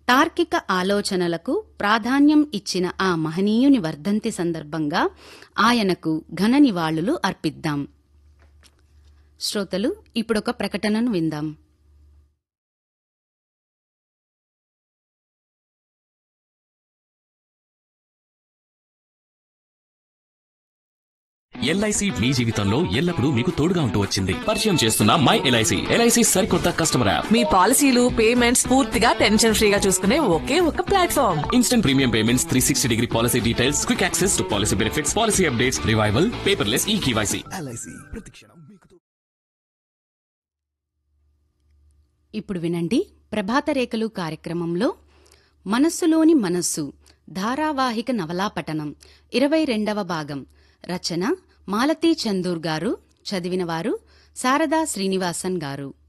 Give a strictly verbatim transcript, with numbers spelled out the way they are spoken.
తార్కిక ఆలోచనలకు ప్రాధాన్యం ఇచ్చిన ఆ మహనీయుని వర్ధంతి సందర్భంగా ఆయనకు ఘన నివాళులు అర్పిద్దాం. శ్రోతలు, ఇప్పుడొక ప్రకటనను విందాం. ఎల్ఐసి మీ జీవితంలో ఎల్లప్పుడూ మీకు తోడుగా ఉంటూ వచ్చింది. పరిచయం చేస్తున్న మై ఎల్ఐసి. ఎల్ఐసి సరికొత్త కస్టమర్ యాప్. మీ పాలసీలు పేమెంట్స్ పూర్తిగా టెన్షన్ ఫ్రీగా చూసుకునే ఒకే ఒక platform. Instant premium payments, three sixty degree policy details, quick access to policy benefits, policy updates, revival, paperless ఈ కేవైసీ. ఎల్ఐసి ప్రతిక్షణం మీకు. ఇప్పుడు వినండి, ప్రభాత రేఖలు కార్యక్రమంలో మనస్సులోని మనస్సు ధారావాహిక నవలాపఠనం ఇరవై రెండవ భాగం. రచన మాలతీ చందూర్ గారు. చదివినవారు శారదా శ్రీనివాసన్ గారు.